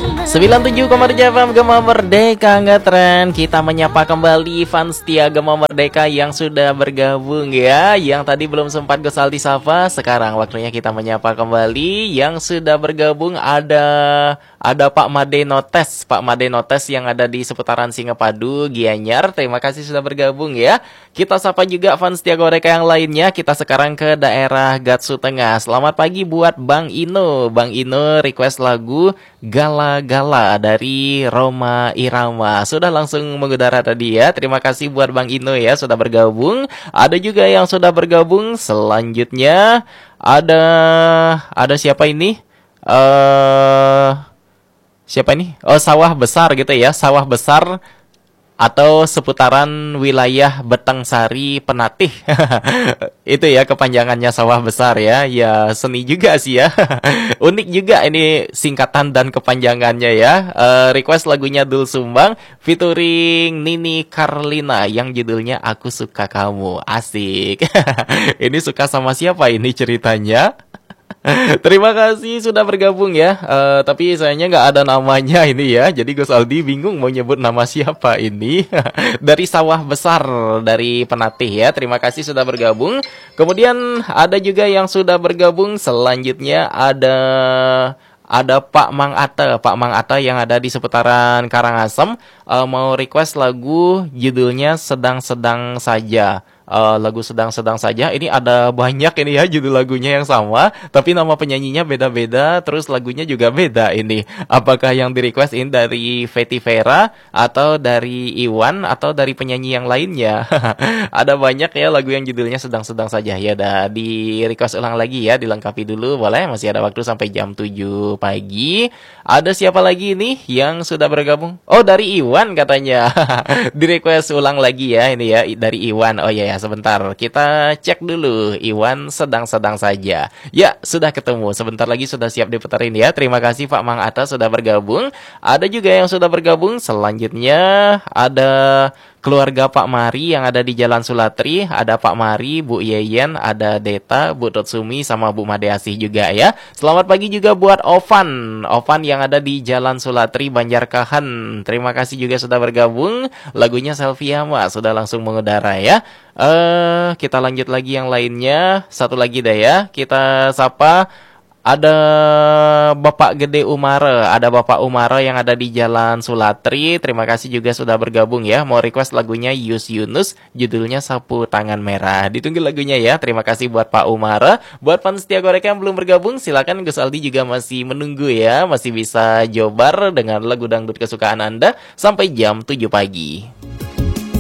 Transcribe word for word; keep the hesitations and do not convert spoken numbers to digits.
sembilan puluh tujuh koma tujuh F M Gema Merdeka ngetren. Kita menyapa kembali fans setia Gema Merdeka yang sudah bergabung ya. Yang tadi belum sempat Gosaldi sapa, sekarang waktunya kita menyapa kembali yang sudah bergabung. Ada ada Pak Made Notes, Pak Made Notes yang ada di seputaran Singapadu, Gianyar. Terima kasih sudah bergabung ya. Kita sapa juga fans setia Merdeka yang lainnya. Kita sekarang ke daerah Gatsu Tengah. Selamat pagi buat Bang Ino. Bang Ino request lagu Gala-Gala dari Roma Irama. Sudah langsung mengudara tadi ya. Terima kasih buat Bang Ino ya sudah bergabung. Ada juga yang sudah bergabung. Selanjutnya ada ada siapa ini? Eh uh, siapa ini? Oh, Sawah Besar gitu ya. Sawah Besar atau seputaran wilayah Betangsari Penatih. Itu ya kepanjangannya Sawah Besar ya. Ya seni juga sih ya. Unik juga ini singkatan dan kepanjangannya ya. uh, Request lagunya Dul Sumbang featuring Nini Carlina yang judulnya Aku Suka Kamu. Asik. Ini suka sama siapa ini ceritanya? Terima kasih sudah bergabung ya. uh, Tapi sayangnya nggak ada namanya ini ya. Jadi Gus Aldi bingung mau nyebut nama siapa ini. Dari Sawah Besar, dari Penatih ya. Terima kasih sudah bergabung. Kemudian ada juga yang sudah bergabung. Selanjutnya ada Ada Pak Mang Ata. Pak Mang Ata yang ada di seputaran Karangasem, uh, mau request lagu judulnya Sedang-Sedang Saja. Uh, lagu sedang-sedang saja. Ini ada banyak ini ya judul lagunya yang sama, tapi nama penyanyinya beda-beda, terus lagunya juga beda ini. Apakah yang di request ini dari Fetty Vera atau dari Iwan atau dari penyanyi yang lainnya? Ada banyak ya lagu yang judulnya sedang-sedang saja. Ya udah di request ulang lagi ya, dilengkapi dulu boleh, masih ada waktu sampai jam tujuh pagi. Ada siapa lagi ini yang sudah bergabung? Oh, dari Iwan katanya. Di request ulang lagi ya ini ya dari Iwan. Oh ya ya, sebentar kita cek dulu. Iwan sedang-sedang saja. Ya, sudah ketemu. Sebentar lagi sudah siap diputarin ya. Terima kasih Pak Mang Atta sudah bergabung. Ada juga yang sudah bergabung. Selanjutnya ada keluarga Pak Mari yang ada di Jalan Sulatri. Ada Pak Mari, Bu Yeyen, ada Deta, Bu Totsumi, sama Bu Madeasih juga ya. Selamat pagi juga buat Ovan. Ovan yang ada di Jalan Sulatri, Banjarkahan. Terima kasih juga sudah bergabung. Lagunya Selviama sudah langsung mengudara ya. Eh, uh, kita lanjut lagi yang lainnya. Satu lagi deh ya. Kita sapa. Ada Bapak Gede Umara, ada Bapak Umara yang ada di Jalan Sulatri. Terima kasih juga sudah bergabung ya. Mau request lagunya Yus Yunus, judulnya Sapu Tangan Merah. Ditunggu lagunya ya. Terima kasih buat Pak Umara. Buat fans setia Goreka yang belum bergabung, silakan Gus Aldi juga masih menunggu ya. Masih bisa jobar dengan lagu dangdut kesukaan Anda sampai jam tujuh pagi.